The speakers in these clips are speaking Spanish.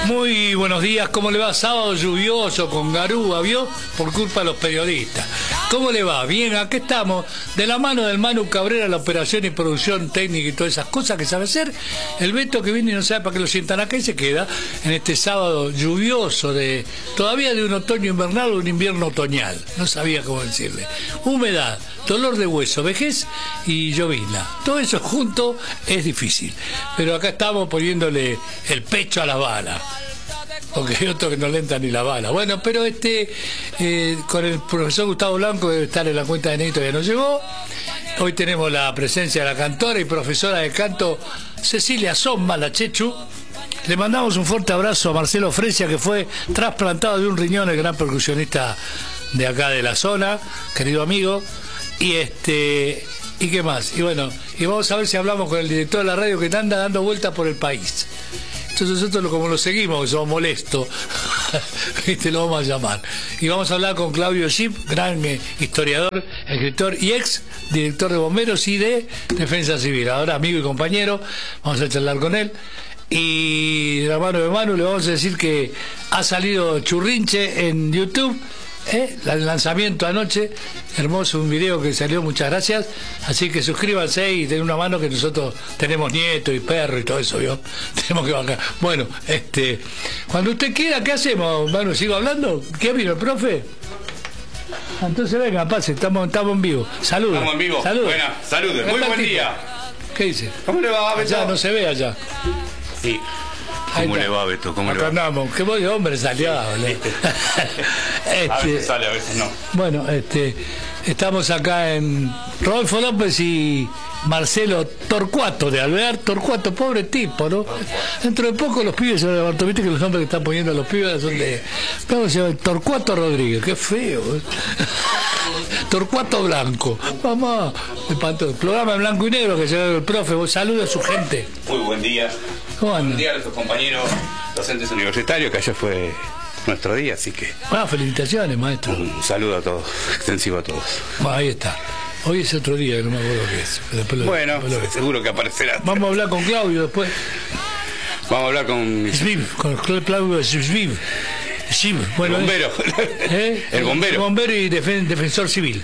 Muy buenos días, ¿cómo le va? Sábado lluvioso, con garúa, ¿vio? Por culpa de los periodistas. ¿Cómo le va? Bien, aquí estamos, de la mano del Manu Cabrera, la operación y producción técnica y todas esas cosas que sabe hacer. El Beto que viene y no sabe para qué lo sientan acá y se queda en este sábado lluvioso, todavía de un otoño invernal o un invierno otoñal. No sabía cómo decirle. Humedad, dolor de hueso, vejez y llovizna. Todo eso junto es difícil. Pero acá estamos poniéndole el pecho a la bala. Porque hay otro que no le entra ni la bala. Bueno, pero con el profesor Gustavo Blanco debe estar en la cuenta de Neito, ya no llegó. Hoy tenemos la presencia de la cantora y profesora de canto Cecilia Somma, la Chechu. Le mandamos un fuerte abrazo a Marcelo Fresia, que fue trasplantado de un riñón, el gran percusionista de acá de la zona, querido amigo. Y qué más. Y bueno, y vamos a ver si hablamos con el director de la radio que anda dando vueltas por el país. Entonces nosotros como lo seguimos, que somos molestos, lo vamos a llamar. Y vamos a hablar con Claudio Ship, gran historiador, escritor y ex director de bomberos y de defensa civil. Ahora amigo y compañero, vamos a charlar con él. Y de la mano de Manu le vamos a decir que ha salido Churrinche en YouTube. El lanzamiento anoche, hermoso, un video que salió, muchas gracias, así que suscríbanse y den una mano, que nosotros tenemos nietos y perros y todo eso, ¿vio? Tenemos que bajar. Bueno, cuando usted quiera, ¿qué hacemos, Manu? ¿Sigo hablando? ¿Qué vino el profe? Entonces venga, pase, estamos en vivo. Saludos. Estamos en vivo. Saludos. Buenas, saludos. Muy buen día. ¿Qué dice? ¿Cómo le va, Beto? Allá no se ve allá. Sí. ¿Cómo le va, Beto? ¿Cómo le va? Andamos, qué buen hombre salió. A veces sale, a veces no. Bueno, estamos acá en Rodolfo López y Marcelo Torcuato, de Alvear Torcuato, pobre tipo, ¿no? Dentro de poco los pibes se van a levantar, viste que los nombres que están poniendo a los pibes son de... ¿Cómo se llama? Torcuato Rodríguez, qué feo. Torcuato Blanco, mamá, el programa en blanco y negro que se ve el profe, vos saluda a su gente. Muy buen día. ¿Cómo andan? Buen día a nuestros compañeros docentes universitarios, que ayer fue nuestro día, así que... Felicitaciones, maestro. Un saludo a todos, extensivo a todos. Bueno, ahí está. Hoy es otro día, que no me acuerdo qué es. Bueno, seguro que aparecerá. Vamos a hablar con Claudio después. Vamos a hablar con... con Claudio Sviv. Bueno, el bombero. El bombero. El bombero y defensor civil.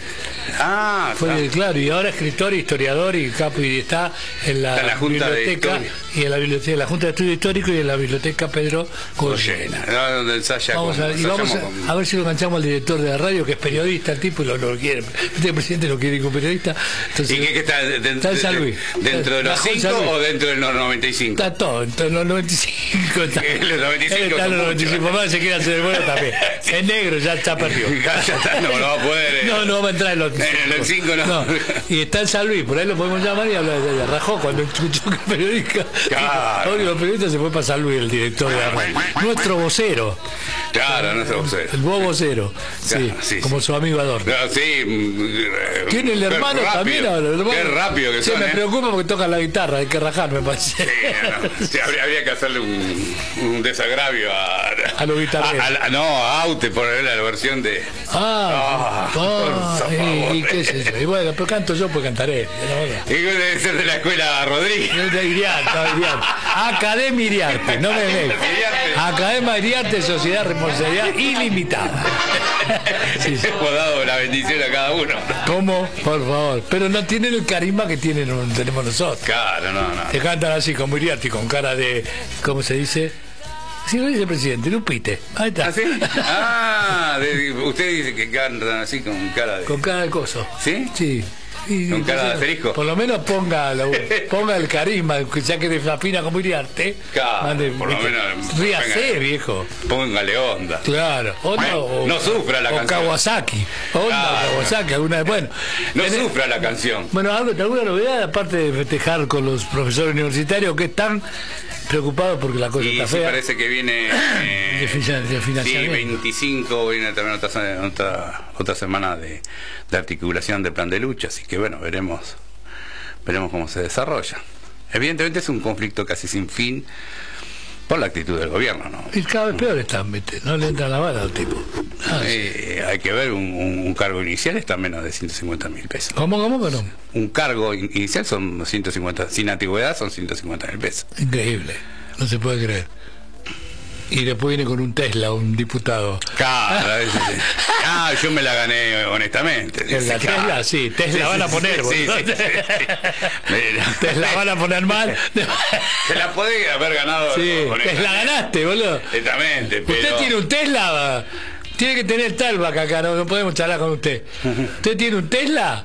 Claro, y ahora escritor, historiador y capo, y está en la biblioteca y en la biblioteca, la Junta de Estudio Histórico y en la biblioteca Pedro Goyena. Donde ensaya. Vamos a ver si lo enganchamos al director de la radio, que es periodista, el tipo, y lo quiere. El presidente lo quiere como periodista. Entonces, ¿y qué está en San Luis? ¿Dentro de los 5 o dentro de los 95? Está todo, entre los 95. Está los 95. Está en los 95. Mamá se quiere hacer el bueno también. Es negro, ya está perdido. No va a poder. No va a entrar en los 5, no. Y está en San Luis, por ahí lo podemos llamar y hablar de rajó cuando escuchó que el periodista. Claro. Ahora los periodistas se fue para San Luis, el director de la radio. Nuestro vocero. Claro, nuestro vocero. El nuevo vocero. Sí, sí, como su amigo Adorno. Sí. Tiene el hermano también ahora. Qué rápido que sí, me preocupa porque toca la guitarra, hay que rajar, me parece. Sí, habría que hacerle un desagravio a los guitarreros. A Aute por la versión de... ¿Y qué es eso? Y bueno, pero canto yo, pues cantaré. Y debe ser de la escuela Rodríguez. Academia Iriarte, no me ve. Academia Iriarte, Sociedad Responsabilidad Ilimitada. Hemos dado la bendición a cada uno. ¿Cómo? Por favor. Pero no tienen el carisma que tenemos nosotros. Claro, no. Te cantan así como Iriarte, con cara de... ¿Cómo se dice? Sí, lo dice el presidente, Lupite. Ahí está. ¿Ah, sí? Usted dice que cantan así con cara de... Con cara de coso. ¿Sí? Sí. Con cara de asterisco. Por lo menos ponga el carisma, ya que desafina como Iriarte. Claro, por lo menos. Ríase, viejo. Póngale onda. Claro. No sufra la canción. Kawasaki. Kawasaki, alguna vez. Bueno. No sufra la canción. Bueno, ¿alguna novedad aparte de festejar con los profesores universitarios que están preocupados porque la cosa está fea? Parece que viene de financiamiento. Sí, 25 viene también otra semana de articulación del plan de lucha, así que bueno, veremos cómo se desarrolla. Evidentemente es un conflicto casi sin fin por la actitud del gobierno, ¿no? Y cada vez peor están, ¿viste? No le entra la bala al tipo. Hay que ver, un cargo inicial está menos de 150.000 pesos. ¿Cómo que no? Un cargo inicial son 150, sin antigüedad son 150.000 pesos. Increíble, no se puede creer. Y después viene con un Tesla, un diputado. Claro, yo me la gané honestamente. La Tesla, sí, Tesla van a poner, boludo. Tesla van a poner mal. Se la podés haber ganado. Sí, Tesla ganaste, boludo. Exactamente. Pero... Usted tiene un Tesla, tiene que tener Talbach acá, no podemos charlar con usted. ¿Usted tiene un Tesla?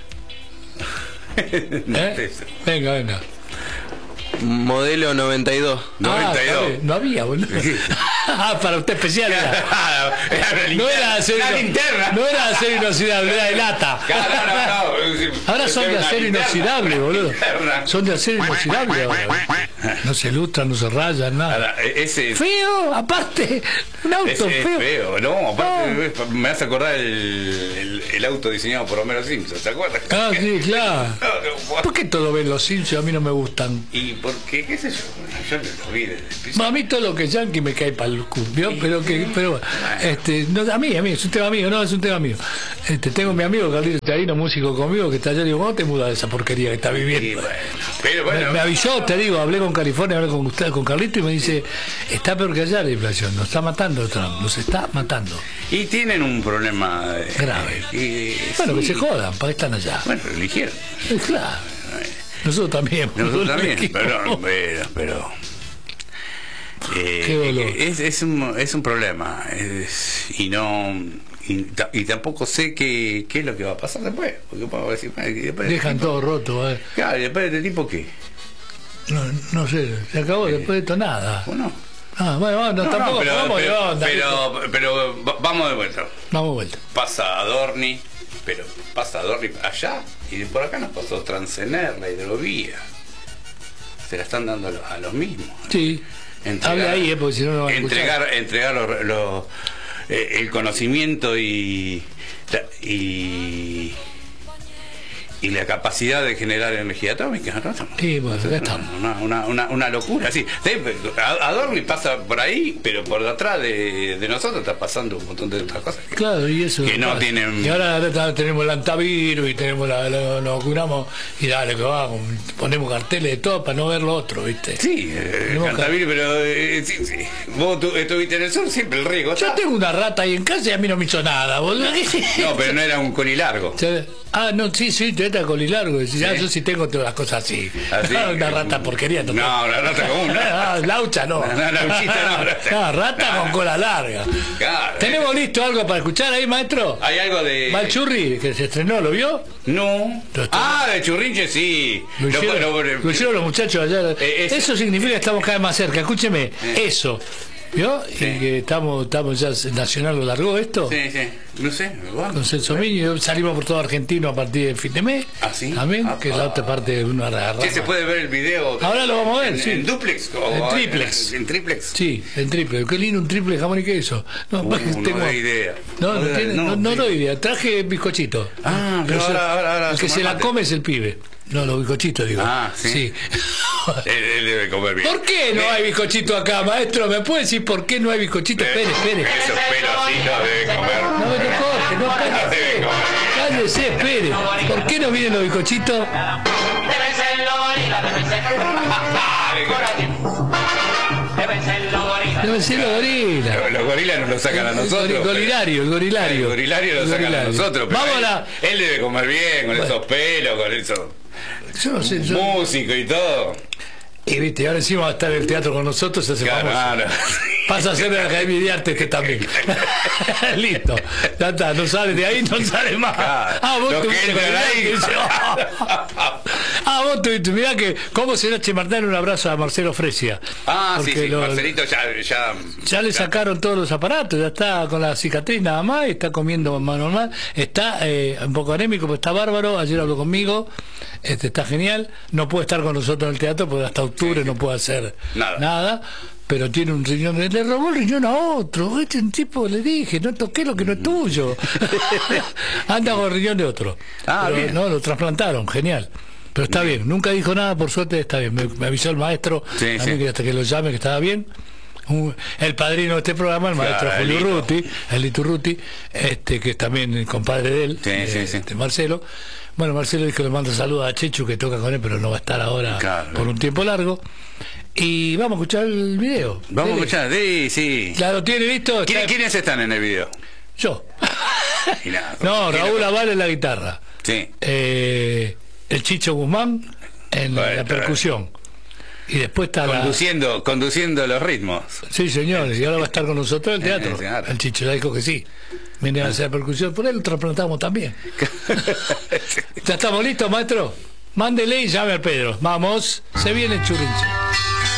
Venga. Modelo 92. 92. No había, boludo. Para usted especial era. No era de acero inoxidable, era de lata. Ahora son de acero inoxidable, boludo. Son de acero inoxidable ahora. No se ilustran, no se rayan, nada. Feo, aparte. Un auto feo. No, aparte me hace acordar el auto diseñado por Homero Simpson, ¿se acuerdan? Ah, sí, claro. ¿Por qué todo ven los Simpsons? A mí no me gustan. ¿Y por qué? ¿Qué sé yo? Yo no lo vi desde el principio. A mí todo lo que es yankee me cae para el cumbio, pero no, a mí es un tema mío, no es un tema mío. Tengo mi amigo Carlito Tarino, músico conmigo, que está allá, digo, ¿cómo te mudas de esa porquería que está viviendo? Me avisó, te digo, hablé con California, hablé con Carlito y me dice, está peor que allá la inflación, nos está matando Trump, nos está matando. Y tienen un problema grave. Sí. Que se jodan, ¿para qué están allá? Bueno, lo eligieron. Claro. Nosotros también, pero es un problema y tampoco sé qué es lo que va a pasar después, porque puedo decir, dejan todo roto. Claro, y después de este tipo ¿qué? No sé, se acabó después de esto nada. Bueno, tampoco pero vamos de vuelta. Pasa Adorni allá, y por acá nos pasó Transener, la hidrovía. Se la están dando a los mismos. Sí. Habla ahí, porque si no van a entregar el conocimiento y la capacidad de generar energía atómica, ¿no? Sí, bueno, ya estamos. Una locura, sí. Adorni pasa por ahí, pero por detrás de nosotros está pasando un montón de otras cosas. Claro, y eso que no tienen. Y ahora tenemos el antivirus y tenemos lo curamos y dale que va, ponemos carteles de todo para no ver lo otro, ¿viste? Sí, el antivirus, pero sí. Vos estuviste en el sur, siempre el riesgo. Yo tengo una rata ahí en casa y a mí no me hizo nada, boludo. No, pero no era un conilargo. No, sí, te da colilargo. Yo sí tengo todas las cosas así. Una rata porquería. No, una rata común. Laucha no. Lauchita no. Rata con cola larga. Claro, ¿Tenemos listo algo para escuchar ahí, maestro? Hay algo de... Malchurri, que se estrenó, ¿lo vio? No. De Churrinche, sí. Lo hicieron los muchachos allá. Eso significa que estamos cada vez más cerca. Escúcheme, eso. ¿Vio? Sí. Y que estamos ya, Nacional lo largó esto. Sí. No sé. Con Celso Miño, salimos por todo Argentino a partir del fin de mes. ¿Ah, sí? También, que es la otra parte de una rama. ¿Qué se puede ver el video? Ahora lo vamos a ver, sí. ¿En duplex? En triplex. ¿En triplex? Sí, en triplex. Qué lindo un triple jamón y queso. No doy idea. No doy idea. Traje bizcochito. Pero ahora el que se la come es el pibe. No, los bizcochitos, digo. Sí. Él debe comer bien. ¿Por qué no hay bizcochito acá, maestro? ¿Me puede decir por qué no hay bizcochito? Espere. Esos pelos así no debe comer. Cállese, espere. ¿Por qué no vienen los bizcochitos? Deben ser los gorilas. Los gorilas nos lo sacan a nosotros. El gorilario. El gorilario lo sacan a nosotros. Vámonos. Él debe comer bien, con esos pelos, con eso. Yo no sé. Músico y todo. Y viste, ahora encima va a estar en el teatro con nosotros, se hace famoso. Pasa a ser de la Academia de Arte también. Listo, ya está, no sale de ahí, no sale más. Vos tuviste, mirá que cómo se noche Martín, un abrazo a Marcelo Fresia. Sí, Marcelito ya le sacaron todos los aparatos, ya está con la cicatriz nada más, está comiendo más normal, está un poco anémico, pero está bárbaro, ayer habló conmigo, está genial, no puede estar con nosotros en el teatro porque hasta octubre no puede hacer nada, pero tiene un riñón, le robó el riñón a otro, un tipo, le dije, no toqué lo que no es tuyo. Anda con el riñón de otro. Pero, no, lo trasplantaron, genial. Pero está bien, nunca dijo nata, por suerte está bien. Me avisó el maestro, a mí que hasta que lo llame que estaba bien. El padrino de este programa, el maestro Julio Ruti, el Lito Ruti, que es también el compadre de él, Marcelo. Bueno, Marcelo dijo que le manda saludos a Chechu, que toca con él, pero no va a estar ahora por un tiempo largo. Y vamos a escuchar el video. Vamos a Dele. escuchar, sí, sí. ¿Ya lo tiene listo? ¿Quiénes están en el video? Yo. Y nada, No, ¿quién Raúl lo- Aval en la guitarra. Sí. El Chicho Guzmán en Bueno, la percusión. Y después está Conduciendo los ritmos. Sí, señores, y ahora va a estar con nosotros el teatro. Claro. El Chicho ya dijo que sí. Viene a hacer percusión, por él lo trasplantamos también. ¿Ya estamos listos, maestro? Mándele y llame al Pedro. Vamos, se viene el Churrinche.